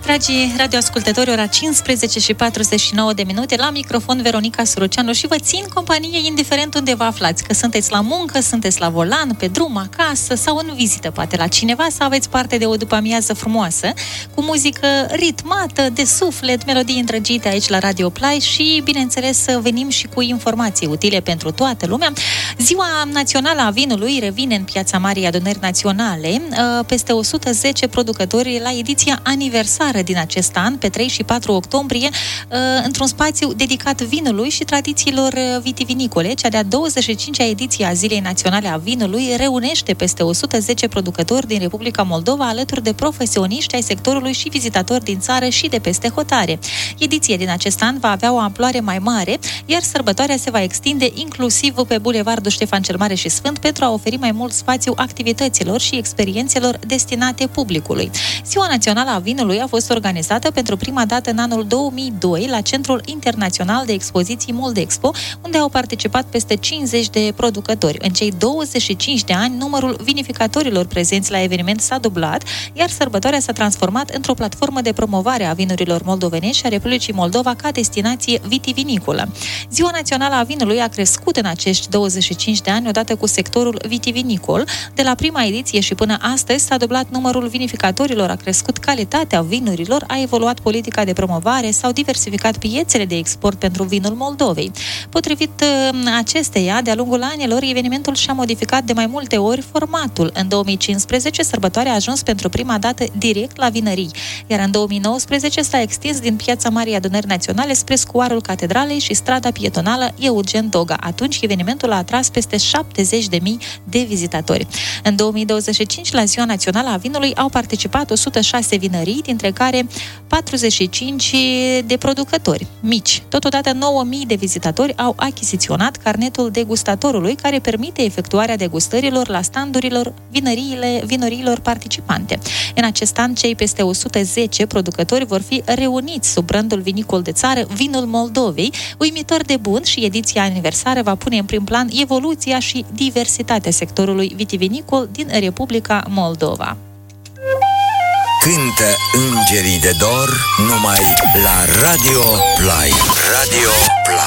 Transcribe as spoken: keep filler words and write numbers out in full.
Dragii radioascultători, ora cincisprezece și patruzeci și nouă de minute, la microfon Veronica Suruceanu și vă țin companie indiferent unde vă aflați, că sunteți la muncă, sunteți la volan, pe drum, acasă sau în vizită, poate la cineva, să aveți parte de o după-amiază frumoasă, cu muzică ritmată, de suflet, melodii îndrăgite aici la Radio Play și, bineînțeles, venim și cu informații utile pentru toată lumea. Ziua Națională a Vinului revine în Piața Marii Adunări Naționale, peste o sută zece producători la ediția aniversară din acest an, pe trei și patru octombrie, într-un spațiu dedicat vinului și tradițiilor vitivinicole. Cea de-a douăzeci și cincea ediție a Zilei Naționale a Vinului reunește peste o sută zece producători din Republica Moldova, alături de profesioniști ai sectorului și vizitatori din țară și de peste hotare. Ediția din acest an va avea o amploare mai mare, iar sărbătoarea se va extinde inclusiv pe Bulevardul Ștefan cel Mare și Sfânt pentru a oferi mai mult spațiu activităților și experiențelor destinate publicului. Ziua Națională a Vinului a fost organizată pentru prima dată în anul două mii doi la Centrul Internațional de Expoziții Moldexpo, unde au participat peste cincizeci de producători. În cei douăzeci și cinci de ani, numărul vinificatorilor prezenți la eveniment s-a dublat, iar sărbătoarea s-a transformat într-o platformă de promovare a vinurilor moldovenești și a Republicii Moldova ca destinație vitivinicolă. Ziua Națională a Vinului a crescut în acești douăzeci și cinci de ani odată cu sectorul vitivinicol. De la prima ediție și până astăzi s-a dublat numărul vinificatorilor, a crescut calitatea vinurilor, a evoluat politica de promovare, s-au diversificat piețele de export pentru vinul Moldovei. Potrivit acesteia, de-a lungul anilor, evenimentul și-a modificat de mai multe ori formatul. În două mii cincisprezece, sărbătoarea a ajuns pentru prima dată direct la vinării, iar în două mii nouăsprezece s-a extins din Piața Marii Adunări Naționale spre scuarul Catedralei și strada pietonală Eugen Doga. Atunci, evenimentul a atras peste șaptezeci de mii de vizitatori. În două mii douăzeci și cinci, la Ziua Națională a Vinului, au participat o sută șase vinării, dintre care patruzeci și cinci de producători mici. Totodată, nouă mii de vizitatori au achiziționat carnetul degustatorului, care permite efectuarea degustărilor la standurilor vinăriile, vinăriilor participante. În acest an, cei peste o sută zece producători vor fi reuniți sub brandul vinicol de țară Vinul Moldovei, uimitor de bun, și ediția aniversară va pune în prim plan evoluția și diversitatea sectorului vitivinicol din Republica Moldova. Cântă îngerii de dor numai la Radio Play. Radio Play.